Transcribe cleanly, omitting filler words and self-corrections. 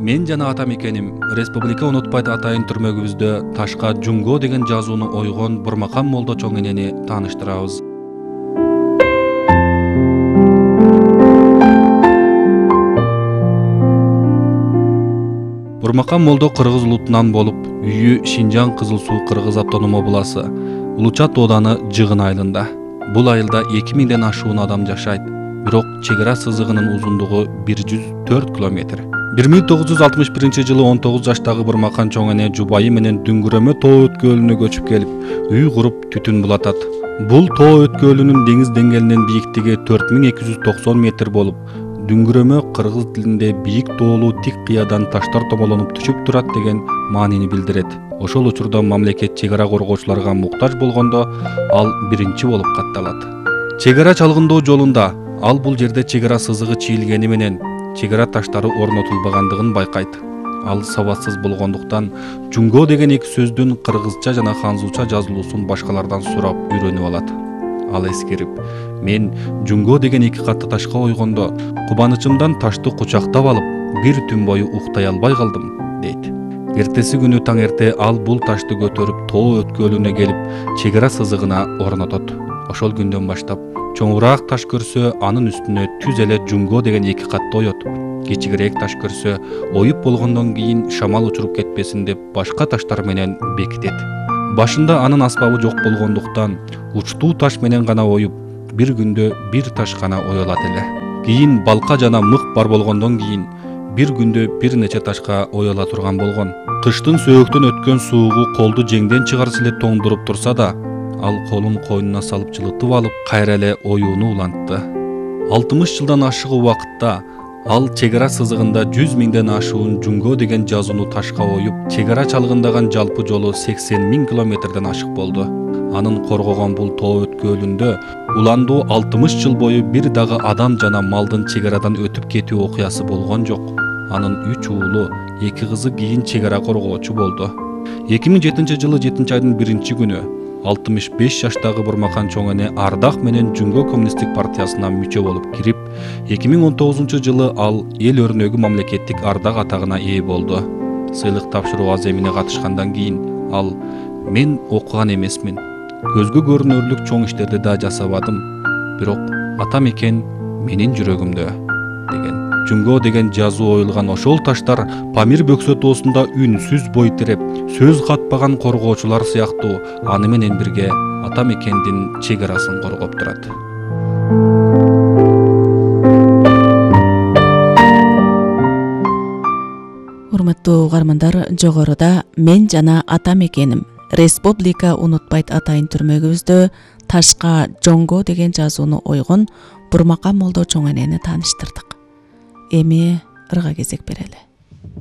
Мен жана атам экеним республика унутпайт атайын түрмөгүбүздө ташка Жунго деген жазууну ойгон Бурмакан молдо чоң энени тааныштырабыз. Бурмакан молдо кыргыз улутунан болуп, үйү Шинжаң Кызыл Суу кыргыз автономия обласы, Улучат ооданы Жыгын айылында. Бул айылда 2000ден ашуун адам жашайт, бирок чегара сызыгынын узундугу 104 километр. 1961 жылы 19 жаштагы Бурмакан чоң эне жубайы менен Дүңгүрөмө тоо өткөлүнө көчүп келип, үй куруп түтүн булатат. Бул тоо өткөлүнүн деңиз деңгээлинин бийиктиги 4290 метр болуп, Дүңгүрөмө кыргыз тилинде бийик тоолуу тик кыядан таштар томолонуп түшүп турат деген маанини билдирет. Ошол учурда мамлекет чегара коргоочуларга муктаж болгондо ал биринчи болуп катталат. Чегара чалгындоо жолунда ал бул жерде чегара сызыгы чийилгени менен чегара таштары орнотулбагандыгын байкайт. Ал сабатсыз болгондуктан Жунго деген эки сөздүн кыргызча жана ханзулча жазылуусун башкалардан сурап үйрөнүп алат. Ал эскерип, мен Жунго деген эки катты ташка ойгондо кубанычымдан ташты кучактап алып, бир түн бою уктай албай калдым, дейт. Эртеси күнү таң эрте ал бул ташты көтөрүп тоо өткөлүнө келип, чегара сызыгына орнотот. Ошол күндөн баштап чоңураак таш көрсө, анын үстүнө түз эле Жунго деген эки катты оет. Кичигирээк таш көрсө, оюп болгондон кийин шамал учуруп кетпесин деп башка таштар менен бекитет. Башында анын аспабы жок болгондуктан учтуу таш менен гана оюп, бир күндө бир таш гана оёлат эле. Кийин балка жана мык бар болгондон кийин бир күндө бир нече ташка оёла турган болгон. Кыштын сөөктөн өткөн суугу колду жеңден чыгарса эле тоңдуруп турса да, ал колун койнуна салып жылытып алып, кайра эле оюуну улантты. 60 жылдан ашык убакытта ал чегара сызыгында 100 миңден ашуун Жунго деген жазууну ташка оюп, чегара чалгындаган жалпы жолу 80 000 километрден ашык болду. Анын коргогон бул тоо өткөлүндө уландуу 60 жыл бою бир дагы адам жана малдын чегарадан өтүп кетүү окуясы болгон жок. Анын 3 уулу, 2 кызы кийин чегара коргоочу болду. 2007 жылы 7 айдын 1-күнү 65 жаштагы Бурмакан чоң эне Ардак менен Жунго коммунисттик партиясына мүчө болуп кирип, 2019 жылы ал эл өрнөгү мамлекеттик ардак атагына ээ болду. Сыйлык тапшыруу аземине катышкандан кийин ал мен окуган эмесмин, көзгө көрүнөрлүк чоң иштерди да жасабадым, бирок атам экен менин жүрөгүмдө деген. Жунго деген жазуу оюлган ошол таштар Памир бөксө тоосунда үнсүз бой тиреп, сөз катпаган коргоочулар сыяктуу аны менен бирге ата мекендин чегарасын коргоп турат. Урматтуу угармандар, жогоруда мен жана ата мекеним республика унутпайт атайын түрмөгүбүздө ташка Жонго деген жазууну ойгон Бурмакан молдо чоң энени тааныштырдык. Эми ырга кезек берели.